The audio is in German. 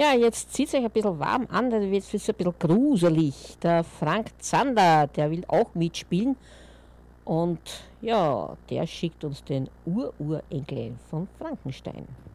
Ja, jetzt zieht es euch ein bisschen warm an, dann wird es ein bisschen gruselig. Der Frank Zander, der will auch mitspielen. Und ja, der schickt uns den Ururenkel von Frankenstein.